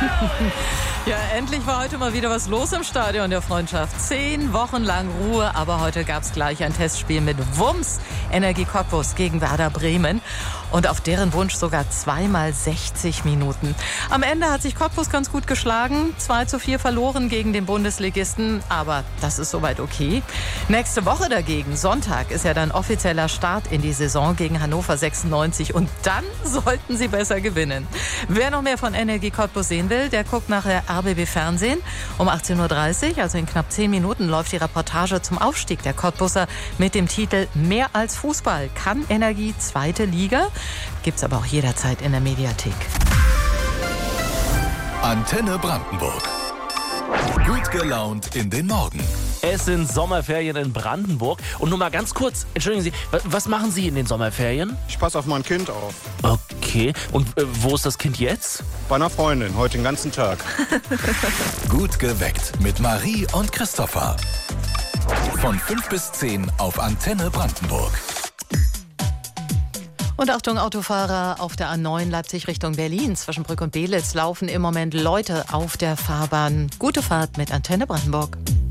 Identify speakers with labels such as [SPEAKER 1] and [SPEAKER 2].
[SPEAKER 1] Ja, endlich war heute mal wieder was los im Stadion der Freundschaft. 10 Wochen lang Ruhe, aber heute gab es gleich ein Testspiel mit Wumms. Energie Cottbus gegen Werder Bremen. Und auf deren Wunsch sogar 2x60 Minuten. Am Ende hat sich Cottbus ganz gut geschlagen. 2:4 verloren gegen den Bundesligisten. Aber das ist soweit okay. Nächste Woche dagegen, Sonntag, ist ja dann offizieller Start in die Saison gegen Hannover 96. Und dann sollten sie besser gewinnen. Wer noch mehr von Energie Cottbus sehen will, der guckt nachher RBB Fernsehen. Um 18:30 Uhr, also in knapp 10 Minuten, läuft die Reportage zum Aufstieg der Cottbusser mit dem Titel Mehr als Fußball. Kann Energie zweite Liga? Gibt's aber auch jederzeit in der Mediathek.
[SPEAKER 2] Antenne Brandenburg. Gut gelaunt in den Morgen.
[SPEAKER 3] Es sind Sommerferien in Brandenburg. Und nur mal ganz kurz, entschuldigen Sie, was machen Sie in den Sommerferien?
[SPEAKER 4] Ich passe auf mein Kind auf.
[SPEAKER 3] Okay, und wo ist das Kind jetzt?
[SPEAKER 4] Bei einer Freundin, heute den ganzen Tag.
[SPEAKER 2] Gut geweckt mit Marie und Christopher. Von 5 bis 10 auf Antenne Brandenburg.
[SPEAKER 1] Und Achtung, Autofahrer auf der A9 Leipzig Richtung Berlin. Zwischen Brück und Belitz laufen im Moment Leute auf der Fahrbahn. Gute Fahrt mit Antenne Brandenburg.